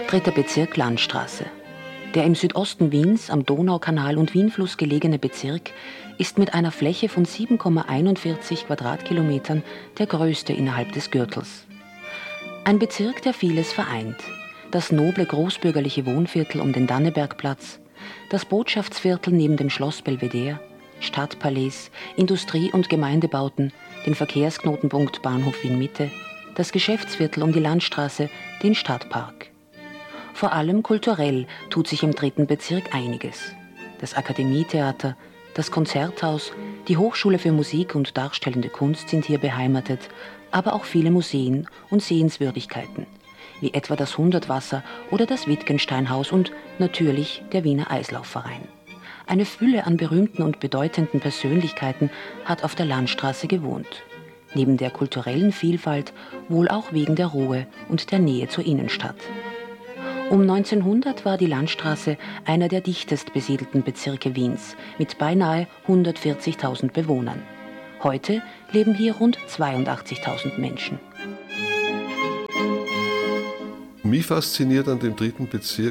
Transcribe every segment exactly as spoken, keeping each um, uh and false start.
Dritter Bezirk Landstraße. Der im Südosten Wiens am Donaukanal und Wienfluss gelegene Bezirk ist mit einer Fläche von sieben Komma einundvierzig Quadratkilometern der größte innerhalb des Gürtels. Ein Bezirk, der vieles vereint. Das noble großbürgerliche Wohnviertel um den Dannebergplatz, das Botschaftsviertel neben dem Schloss Belvedere, Stadtpalais, Industrie- und Gemeindebauten, den Verkehrsknotenpunkt Bahnhof Wien-Mitte, das Geschäftsviertel um die Landstraße, den Stadtpark. Vor allem kulturell tut sich im dritten Bezirk einiges. Das Akademietheater, das Konzerthaus, die Hochschule für Musik und Darstellende Kunst sind hier beheimatet, aber auch viele Museen und Sehenswürdigkeiten, wie etwa das Hundertwasser oder das Wittgensteinhaus und natürlich der Wiener Eislaufverein. Eine Fülle an berühmten und bedeutenden Persönlichkeiten hat auf der Landstraße gewohnt. Neben der kulturellen Vielfalt wohl auch wegen der Ruhe und der Nähe zur Innenstadt. Um neunzehnhundert war die Landstraße einer der dichtest besiedelten Bezirke Wiens mit beinahe hundertvierzigtausend Bewohnern. Heute leben hier rund zweiundachtzigtausend Menschen. Mich fasziniert an dem dritten Bezirk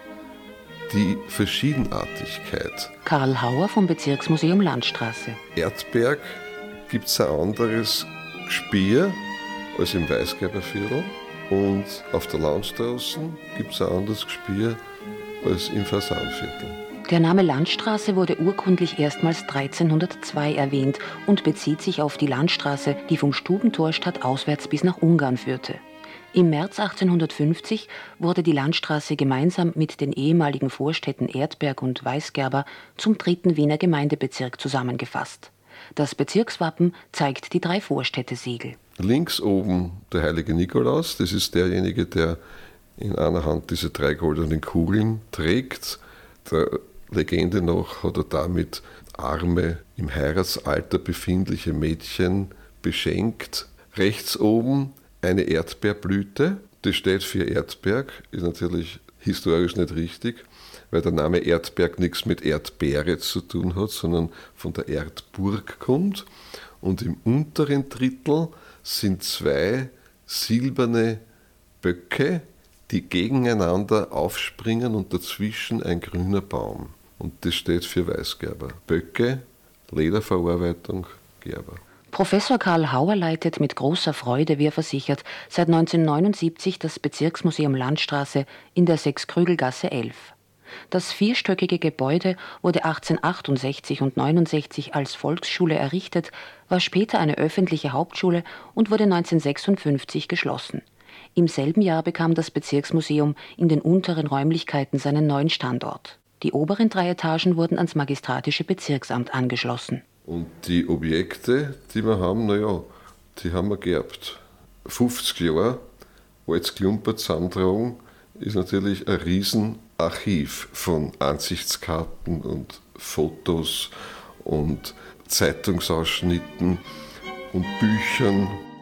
die Verschiedenartigkeit. Karl Hauer vom Bezirksmuseum Landstraße. Erdberg gibt es ein anderes Gspier als im Weißgerberviertel. Und auf der Landstraße gibt es ein anderes Gspier als im Fasanviertel. Der Name Landstraße wurde urkundlich erstmals dreizehnhundertzwei erwähnt und bezieht sich auf die Landstraße, die vom Stubentor stadtauswärts bis nach Ungarn führte. Im März achtzehnhundertfünfzig wurde die Landstraße gemeinsam mit den ehemaligen Vorstädten Erdberg und Weißgerber zum dritten Wiener Gemeindebezirk zusammengefasst. Das Bezirkswappen zeigt die drei Vorstädte-Siegel. Links oben der heilige Nikolaus, das ist derjenige, der in einer Hand diese drei goldenen Kugeln trägt. Der Legende nach hat er damit arme, im Heiratsalter befindliche Mädchen beschenkt. Rechts oben eine Erdbeerblüte, das steht für Erdberg, ist natürlich historisch nicht richtig, weil der Name Erdberg nichts mit Erdbeere zu tun hat, sondern von der Erdburg kommt. Und im unteren Drittel sind zwei silberne Böcke, die gegeneinander aufspringen und dazwischen ein grüner Baum. Und das steht für Weißgerber. Böcke, Lederverarbeitung, Gerber. Professor Karl Hauer leitet mit großer Freude, wie er versichert, seit neunzehnhundertneunundsiebzig das Bezirksmuseum Landstraße in der Sechskrügelgasse elf. Das vierstöckige Gebäude wurde achtzehnhundertachtundsechzig und neunundsechzig als Volksschule errichtet, war später eine öffentliche Hauptschule und wurde neunzehnhundertsechsundfünfzig geschlossen. Im selben Jahr bekam das Bezirksmuseum in den unteren Räumlichkeiten seinen neuen Standort. Die oberen drei Etagen wurden ans magistratische Bezirksamt angeschlossen. Und die Objekte, die wir haben, naja, die haben wir geerbt. fünfzig Jahre altes Klumper zusammentragen ist natürlich ein Riesenarchiv von Ansichtskarten und Fotos und Zeitungsausschnitten und Büchern.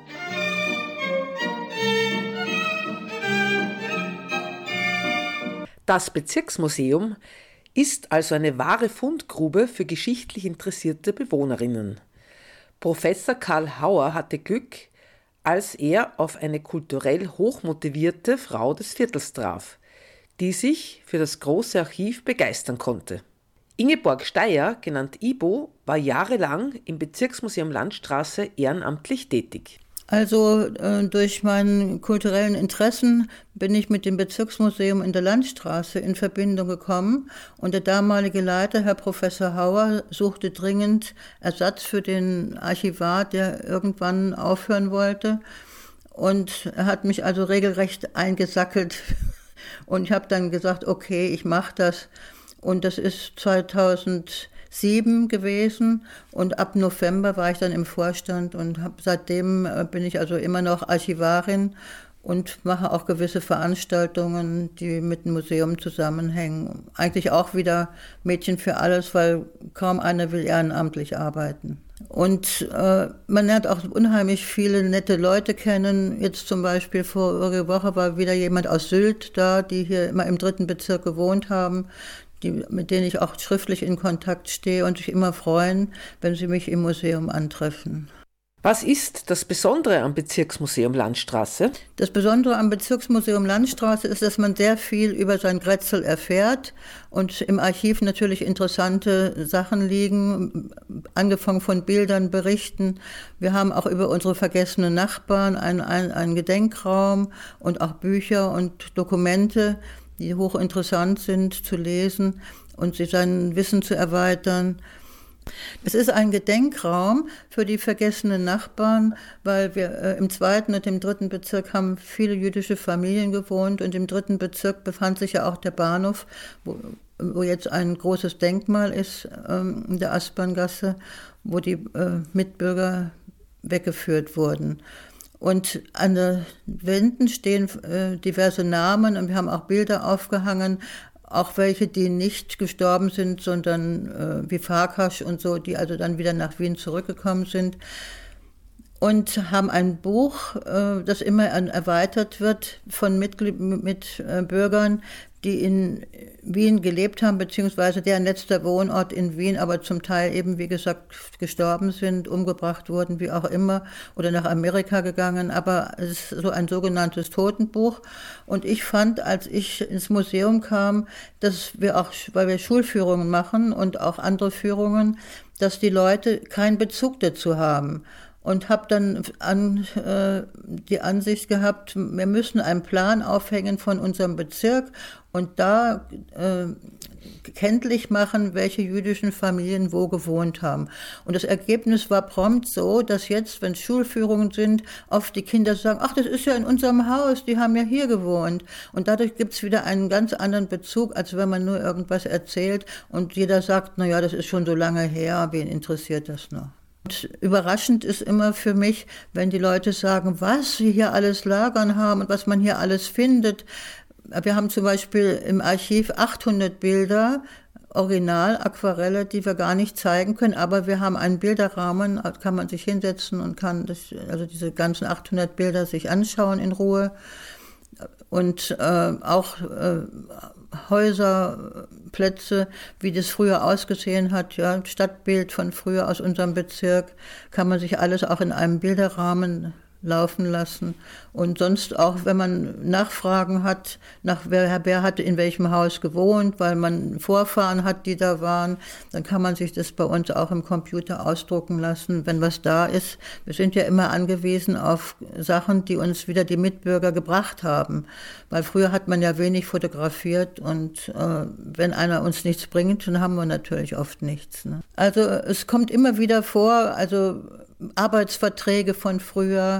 Das Bezirksmuseum ist also eine wahre Fundgrube für geschichtlich interessierte Bewohnerinnen. Professor Karl Hauer hatte Glück, als er auf eine kulturell hochmotivierte Frau des Viertels traf, die sich für das große Archiv begeistern konnte. Ingeborg Steyer, genannt Ibo, war jahrelang im Bezirksmuseum Landstraße ehrenamtlich tätig. Also äh, durch meine kulturellen Interessen bin ich mit dem Bezirksmuseum in der Landstraße in Verbindung gekommen und der damalige Leiter, Herr Professor Hauer, suchte dringend Ersatz für den Archivar, der irgendwann aufhören wollte, und er hat mich also regelrecht eingesackelt und ich habe dann gesagt, okay, ich mache das, und das ist zweitausendsieben gewesen und ab November war ich dann im Vorstand und hab, seitdem bin ich also immer noch Archivarin und mache auch gewisse Veranstaltungen, die mit dem Museum zusammenhängen. Eigentlich auch wieder Mädchen für alles, weil kaum einer will ehrenamtlich arbeiten. Und äh, man lernt auch unheimlich viele nette Leute kennen. Jetzt zum Beispiel vorige Woche war wieder jemand aus Sylt da, die hier immer im dritten Bezirk gewohnt haben, die, mit denen ich auch schriftlich in Kontakt stehe und sich immer freuen, wenn sie mich im Museum antreffen. Was ist das Besondere am Bezirksmuseum Landstraße? Das Besondere am Bezirksmuseum Landstraße ist, dass man sehr viel über sein Grätzl erfährt und im Archiv natürlich interessante Sachen liegen, angefangen von Bildern, Berichten. Wir haben auch über unsere vergessenen Nachbarn einen, einen, einen Gedenkraum und auch Bücher und Dokumente, die hochinteressant sind zu lesen und sich sein Wissen zu erweitern. Es ist ein Gedenkraum für die vergessenen Nachbarn, weil wir äh, im zweiten und im dritten Bezirk haben viele jüdische Familien gewohnt und im dritten Bezirk befand sich ja auch der Bahnhof, wo, wo jetzt ein großes Denkmal ist ähm, in der Asperngasse, wo die äh, Mitbürger weggeführt wurden. Und an den Wänden stehen äh, diverse Namen und wir haben auch Bilder aufgehangen, auch welche, die nicht gestorben sind, sondern äh, wie Farkas und so, die also dann wieder nach Wien zurückgekommen sind. Und haben ein Buch, äh, das immer erweitert wird von Mitglied, mit äh, Bürgern, die in Wien gelebt haben, beziehungsweise deren letzter Wohnort in Wien, aber zum Teil eben, wie gesagt, gestorben sind, umgebracht wurden, wie auch immer, oder nach Amerika gegangen. Aber es ist so ein sogenanntes Totenbuch. Und ich fand, als ich ins Museum kam, dass wir auch, weil wir Schulführungen machen und auch andere Führungen, dass die Leute keinen Bezug dazu haben. Und habe dann an, äh, die Ansicht gehabt, wir müssen einen Plan aufhängen von unserem Bezirk und da äh, kenntlich machen, welche jüdischen Familien wo gewohnt haben. Und das Ergebnis war prompt so, dass jetzt, wenn Schulführungen sind, oft die Kinder sagen, ach, das ist ja in unserem Haus, die haben ja hier gewohnt. Und dadurch gibt es wieder einen ganz anderen Bezug, als wenn man nur irgendwas erzählt und jeder sagt, na ja, das ist schon so lange her, wen interessiert das noch? Und überraschend ist immer für mich, wenn die Leute sagen, was wir hier alles lagern haben und was man hier alles findet. Wir haben zum Beispiel im Archiv achthundert Bilder, Original, Aquarelle, die wir gar nicht zeigen können, aber wir haben einen Bilderrahmen, da kann man sich hinsetzen und kann das, also diese ganzen achthundert Bilder sich anschauen in Ruhe. Und äh, auch äh, Häuser, Plätze, wie das früher ausgesehen hat, ja, Stadtbild von früher aus unserem Bezirk, kann man sich alles auch in einem Bilderrahmen laufen lassen. Und sonst auch, wenn man Nachfragen hat, nach wer, wer hatte in welchem Haus gewohnt, weil man Vorfahren hat, die da waren, dann kann man sich das bei uns auch im Computer ausdrucken lassen, wenn was da ist. Wir sind ja immer angewiesen auf Sachen, die uns wieder die Mitbürger gebracht haben, weil früher hat man ja wenig fotografiert und äh, wenn einer uns nichts bringt, dann haben wir natürlich oft nichts. Ne? Also es kommt immer wieder vor, also Arbeitsverträge von früher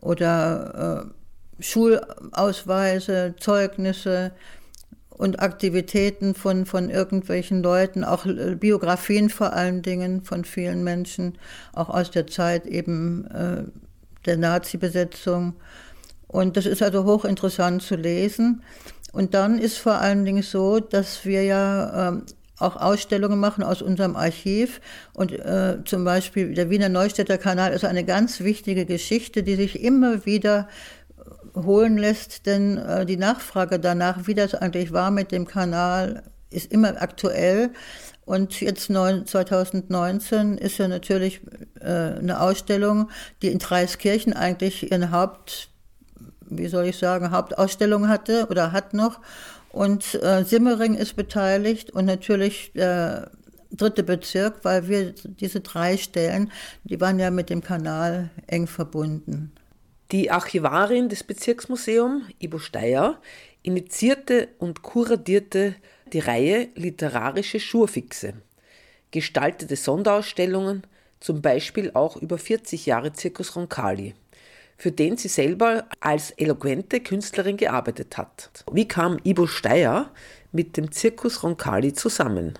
oder äh, Schulausweise, Zeugnisse und Aktivitäten von, von irgendwelchen Leuten, auch Biografien vor allen Dingen von vielen Menschen, auch aus der Zeit eben äh, der Nazi-Besetzung. Und das ist also hochinteressant zu lesen. Und dann ist vor allen Dingen so, dass wir ja äh, auch Ausstellungen machen aus unserem Archiv und äh, zum Beispiel der Wiener Neustädter Kanal ist eine ganz wichtige Geschichte, die sich immer wieder holen lässt, denn äh, die Nachfrage danach, wie das eigentlich war mit dem Kanal, ist immer aktuell. Und jetzt zwanzig neunzehn ist ja natürlich äh, eine Ausstellung, die in Dreiskirchen eigentlich ihren Haupt, wie soll ich sagen, Hauptausstellung hatte oder hat noch. Und äh, Simmering ist beteiligt und natürlich der dritte Bezirk, weil wir diese drei Stellen, die waren ja mit dem Kanal eng verbunden. Die Archivarin des Bezirksmuseums, Ibo Steyer, initiierte und kuratierte die Reihe Literarische Schurfixe, gestaltete Sonderausstellungen, zum Beispiel auch über vierzig Jahre Circus Roncalli, für den sie selber als eloquente Künstlerin gearbeitet hat. Wie kam Ibo Steyer mit dem Circus Roncalli zusammen?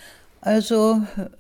Also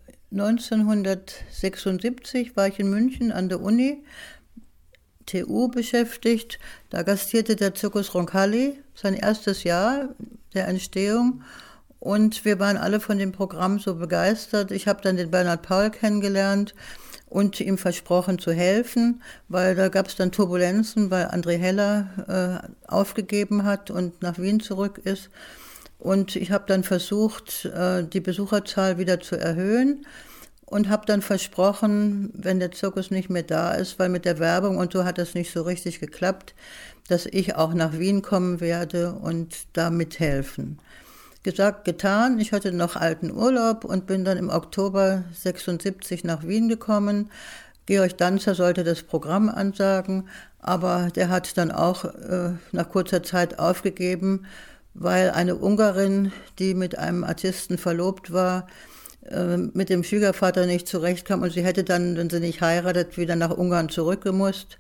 neunzehnhundertsechsundsiebzig war ich in München an der Uni, T U beschäftigt. Da gastierte der Circus Roncalli, sein erstes Jahr der Entstehung. Und wir waren alle von dem Programm so begeistert. Ich habe dann den Bernhard Paul kennengelernt und ihm versprochen zu helfen, weil da gab es dann Turbulenzen, weil André Heller äh, aufgegeben hat und nach Wien zurück ist. Und ich habe dann versucht, äh, die Besucherzahl wieder zu erhöhen. und habe dann versprochen, wenn der Zirkus nicht mehr da ist, weil mit der Werbung und so hat das nicht so richtig geklappt, dass ich auch nach Wien kommen werde und da mithelfen. Gesagt, getan, ich hatte noch alten Urlaub und bin dann im Oktober sechsundsiebzig nach Wien gekommen. Georg Danzer sollte das Programm ansagen, aber der hat dann auch äh, nach kurzer Zeit aufgegeben, weil eine Ungarin, die mit einem Artisten verlobt war, äh, mit dem Schwiegervater nicht zurechtkam und sie hätte dann, wenn sie nicht heiratet, wieder nach Ungarn zurückgemusst.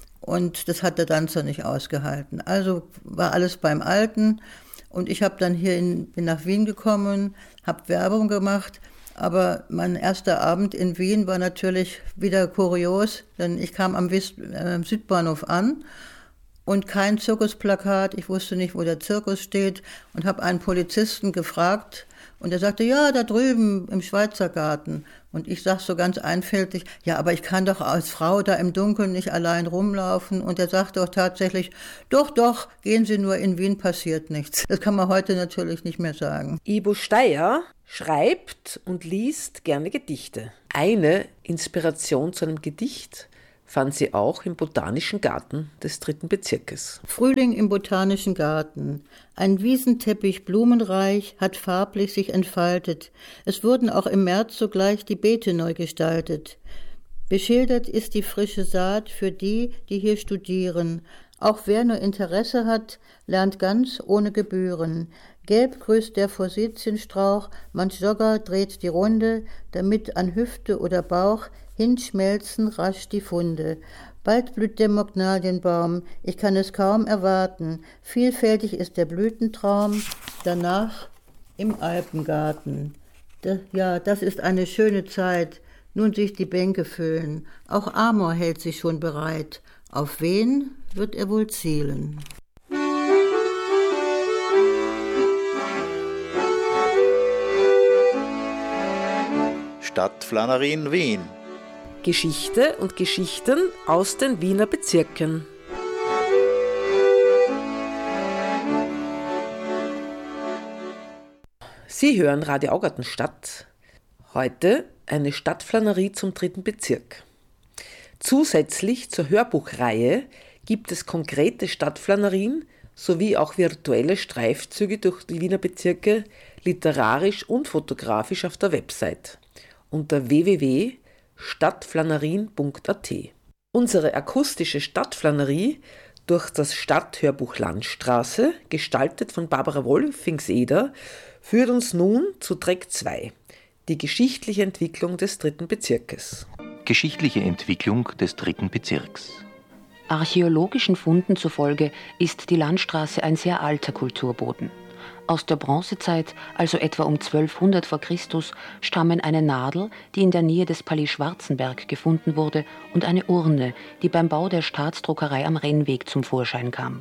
Und das hat der Danzer nicht ausgehalten. Also war alles beim Alten. Und ich habe dann hier in, bin nach Wien gekommen, habe Werbung gemacht. Aber mein erster Abend in Wien war natürlich wieder kurios, denn ich kam am West, äh, Südbahnhof an und kein Zirkusplakat. Ich wusste nicht, wo der Zirkus steht und habe einen Polizisten gefragt. Und er sagte, ja, da drüben im Schweizer Garten. Und ich sag so ganz einfältig, ja, aber ich kann doch als Frau da im Dunkeln nicht allein rumlaufen. Und er sagte auch tatsächlich, doch, doch, gehen Sie nur, in Wien passiert nichts. Das kann man heute natürlich nicht mehr sagen. Ibo Steyer schreibt und liest gerne Gedichte. Eine Inspiration zu einem Gedicht fand sie auch im Botanischen Garten des dritten Bezirkes. Frühling im Botanischen Garten. Ein Wiesenteppich blumenreich hat farblich sich entfaltet. Es wurden auch im März sogleich die Beete neu gestaltet. Beschildert ist die frische Saat für die, die hier studieren. Auch wer nur Interesse hat, lernt ganz ohne Gebühren. Gelb grüßt der Forsythienstrauch, manch Jogger dreht die Runde, damit an Hüfte oder Bauch hinschmelzen rasch die Funde. Bald blüht der Magnolienbaum, ich kann es kaum erwarten. Vielfältig ist der Blütentraum, danach im Alpengarten. Das, ja, das ist eine schöne Zeit, nun sich die Bänke füllen. Auch Amor hält sich schon bereit. Auf wen wird er wohl zielen? Stadtflanerie in Wien. Geschichte und Geschichten aus den Wiener Bezirken. Sie hören Radio Augartenstadt. Heute eine Stadtflanerie zum dritten Bezirk. Zusätzlich zur Hörbuchreihe gibt es konkrete Stadtflanerien sowie auch virtuelle Streifzüge durch die Wiener Bezirke literarisch und fotografisch auf der Website unter w w w punkt stadtflanerien punkt a t. Unsere akustische Stadtflanerie durch das Stadthörbuch Landstraße, gestaltet von Barbara Wolfingseder, führt uns nun zu Track zwei, die geschichtliche Entwicklung des dritten Bezirkes. Geschichtliche Entwicklung des dritten Bezirks. Archäologischen Funden zufolge ist die Landstraße ein sehr alter Kulturboden. Aus der Bronzezeit, also etwa um zwölfhundert vor Christus, stammen eine Nadel, die in der Nähe des Palais Schwarzenberg gefunden wurde, und eine Urne, die beim Bau der Staatsdruckerei am Rennweg zum Vorschein kam.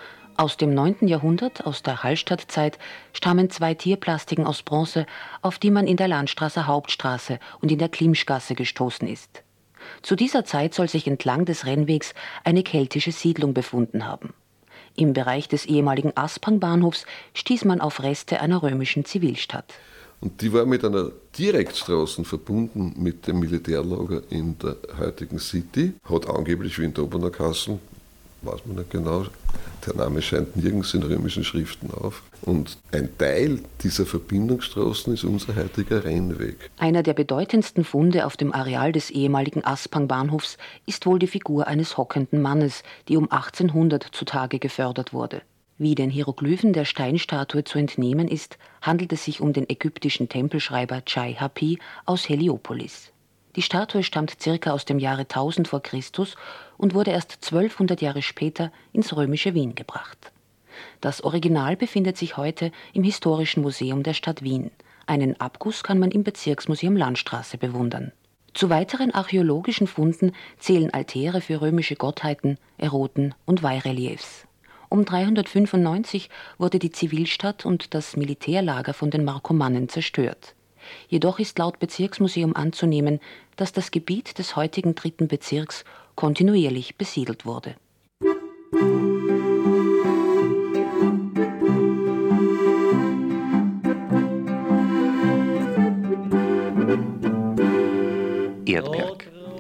Aus dem neunten Jahrhundert, aus der Hallstattzeit, stammen zwei Tierplastiken aus Bronze, auf die man in der Landstraßer Hauptstraße und in der Klimschgasse gestoßen ist. Zu dieser Zeit soll sich entlang des Rennwegs eine keltische Siedlung befunden haben. Im Bereich des ehemaligen Aspang-Bahnhofs stieß man auf Reste einer römischen Zivilstadt. Und die war mit einer Direktstraße verbunden mit dem Militärlager in der heutigen City, hat angeblich wie in Dobener geheißen, weiß man nicht genau, der Name scheint nirgends in römischen Schriften auf. Und ein Teil dieser Verbindungsstraßen ist unser heutiger Rennweg. Einer der bedeutendsten Funde auf dem Areal des ehemaligen Aspang-Bahnhofs ist wohl die Figur eines hockenden Mannes, die um achtzehnhundert zutage gefördert wurde. Wie den Hieroglyphen der Steinstatue zu entnehmen ist, handelt es sich um den ägyptischen Tempelschreiber Chai Hapi aus Heliopolis. Die Statue stammt circa aus dem Jahre tausend vor Christus und wurde erst zwölfhundert Jahre später ins römische Wien gebracht. Das Original befindet sich heute im Historischen Museum der Stadt Wien. Einen Abguss kann man im Bezirksmuseum Landstraße bewundern. Zu weiteren archäologischen Funden zählen Altäre für römische Gottheiten, Eroten und Wehrreliefs. Um dreihundertfünfundneunzig wurde die Zivilstadt und das Militärlager von den Markomannen zerstört. Jedoch ist laut Bezirksmuseum anzunehmen, dass das Gebiet des heutigen dritten Bezirks kontinuierlich besiedelt wurde.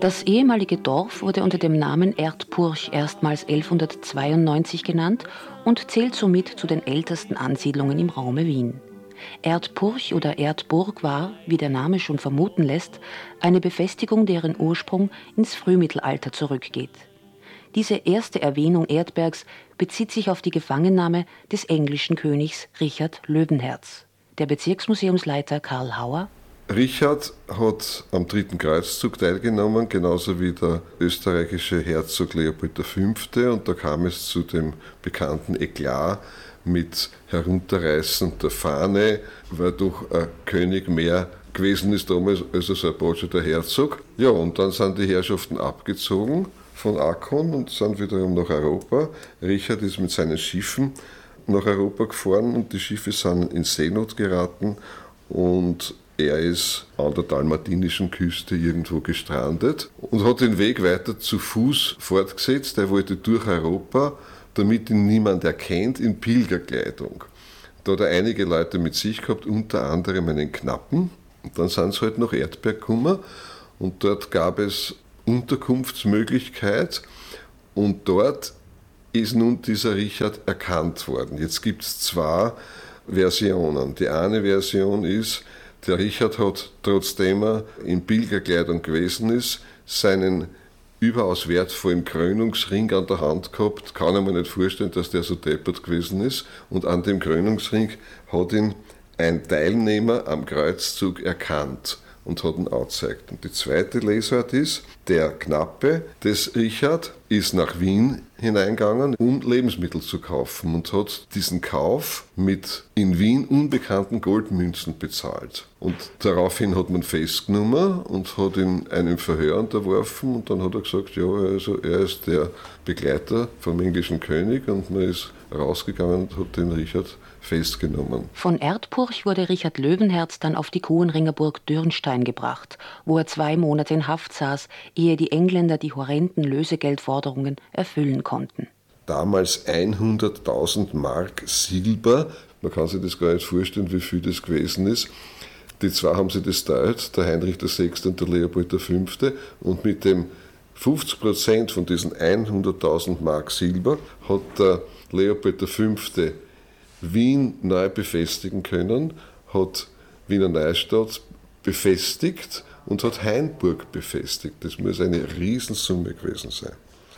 Das ehemalige Dorf wurde unter dem Namen Erdpurch erstmals elfhundertzweiundneunzig genannt und zählt somit zu den ältesten Ansiedlungen im Raume Wien. Erdpurch oder Erdburg war, wie der Name schon vermuten lässt, eine Befestigung, deren Ursprung ins Frühmittelalter zurückgeht. Diese erste Erwähnung Erdbergs bezieht sich auf die Gefangennahme des englischen Königs Richard Löwenherz. Der Bezirksmuseumsleiter Karl Hauer: Richard hat am Dritten Kreuzzug teilgenommen, genauso wie der österreichische Herzog Leopold der Fünfte. Und da kam es zu dem bekannten Eklat mit Herunterreißen der Fahne, weil doch ein König mehr gewesen ist damals als so ein Botscher der Herzog. Ja, und dann sind die Herrschaften abgezogen von Akkon und sind wiederum nach Europa. Richard ist mit seinen Schiffen nach Europa gefahren und die Schiffe sind in Seenot geraten und er ist an der dalmatinischen Küste irgendwo gestrandet und hat den Weg weiter zu Fuß fortgesetzt. Er wollte durch Europa, damit ihn niemand erkennt, in Pilgerkleidung. Da hat er einige Leute mit sich gehabt, unter anderem einen Knappen. Und dann sind sie halt nach Erdberg gekommen und dort gab es Unterkunftsmöglichkeit und dort ist nun dieser Richard erkannt worden. Jetzt gibt es zwei Versionen. Die eine Version ist, der Richard hat, trotzdem er in Pilgerkleidung gewesen ist, seinen überaus wertvollen Krönungsring an der Hand gehabt. Kann ich mir nicht vorstellen, dass der so deppert gewesen ist. Und an dem Krönungsring hat ihn ein Teilnehmer am Kreuzzug erkannt und hat ihn angezeigt. Und die zweite Lesart ist, der Knappe des Richard ist nach Wien hineingegangen, um Lebensmittel zu kaufen und hat diesen Kauf mit in Wien unbekannten Goldmünzen bezahlt. Und daraufhin hat man festgenommen und hat ihn einem Verhör unterworfen und dann hat er gesagt, ja, also er ist der Begleiter vom englischen König und man ist rausgegangen und hat den Richard festgenommen. Von Erdpurch wurde Richard Löwenherz dann auf die Kuenringer Burg Dürnstein gebracht, wo er zwei Monate in Haft saß, ehe die Engländer die horrenden Lösegeldforderungen erfüllen konnten. Damals hunderttausend Mark Silber, man kann sich das gar nicht vorstellen, wie viel das gewesen ist. Die zwei haben sich das teilt, der Heinrich der Sechste und der Leopold der Fünfte, und mit dem fünfzig Prozent von diesen hunderttausend Mark Silber hat der Leopold der Fünfte Wien neu befestigen können, hat Wiener Neustadt befestigt und hat Hainburg befestigt. Das muss eine Riesensumme gewesen sein.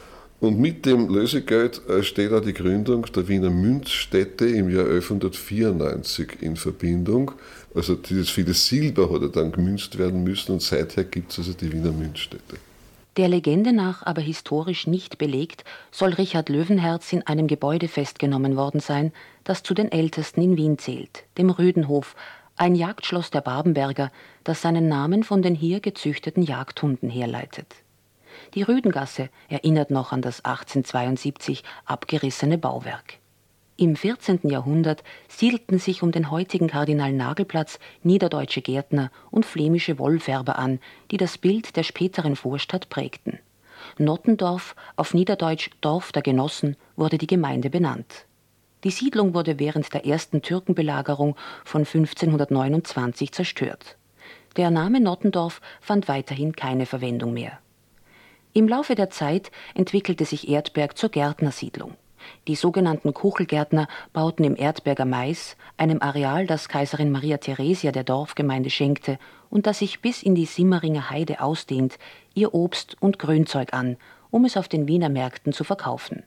Und mit dem Lösegeld steht auch die Gründung der Wiener Münzstätte im Jahr elfhundertvierundneunzig in Verbindung. Also dieses viele Silber hat dann gemünzt werden müssen und seither gibt es also die Wiener Münzstätte. Der Legende nach, aber historisch nicht belegt, soll Richard Löwenherz in einem Gebäude festgenommen worden sein, das zu den ältesten in Wien zählt, dem Rüdenhof, ein Jagdschloss der Babenberger, das seinen Namen von den hier gezüchteten Jagdhunden herleitet. Die Rüdengasse erinnert noch an das achtzehnhundertzweiundsiebzig abgerissene Bauwerk. Im vierzehnten Jahrhundert siedelten sich um den heutigen Kardinal-Nagel-Platz niederdeutsche Gärtner und flämische Wollfärber an, die das Bild der späteren Vorstadt prägten. Nottendorf, auf Niederdeutsch Dorf der Genossen, wurde die Gemeinde benannt. Die Siedlung wurde während der ersten Türkenbelagerung von fünfzehnhundertneunundzwanzig zerstört. Der Name Nottendorf fand weiterhin keine Verwendung mehr. Im Laufe der Zeit entwickelte sich Erdberg zur Gärtnersiedlung. Die sogenannten Kuchelgärtner bauten im Erdberger Mais, einem Areal, das Kaiserin Maria Theresia der Dorfgemeinde schenkte und das sich bis in die Simmeringer Heide ausdehnt, ihr Obst und Grünzeug an, um es auf den Wiener Märkten zu verkaufen.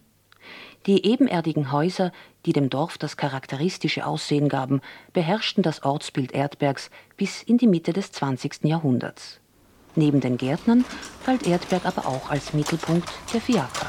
Die ebenerdigen Häuser, die dem Dorf das charakteristische Aussehen gaben, beherrschten das Ortsbild Erdbergs bis in die Mitte des zwanzigsten Jahrhunderts. Neben den Gärtnern galt Erdberg aber auch als Mittelpunkt der Fiaker.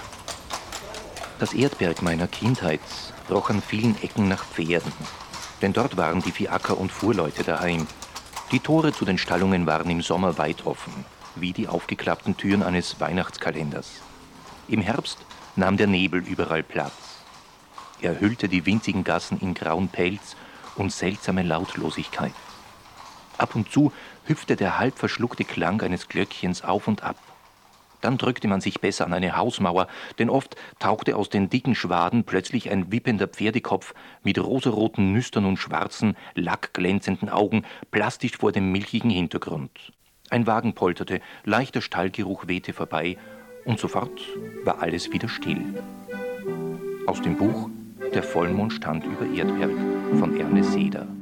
Das Erdberg meiner Kindheit roch an vielen Ecken nach Pferden. Denn dort waren die Fiaker und Fuhrleute daheim. Die Tore zu den Stallungen waren im Sommer weit offen, wie die aufgeklappten Türen eines Weihnachtskalenders. Im Herbst nahm der Nebel überall Platz. Er hüllte die winzigen Gassen in grauen Pelz und seltsame Lautlosigkeit. Ab und zu hüpfte der halb verschluckte Klang eines Glöckchens auf und ab. Dann drückte man sich besser an eine Hausmauer, denn oft tauchte aus den dicken Schwaden plötzlich ein wippender Pferdekopf mit rosaroten Nüstern und schwarzen, lackglänzenden Augen plastisch vor dem milchigen Hintergrund. Ein Wagen polterte, leichter Stallgeruch wehte vorbei und sofort war alles wieder still. Aus dem Buch »Der Vollmond stand über Erdberg« von Ernest Seder.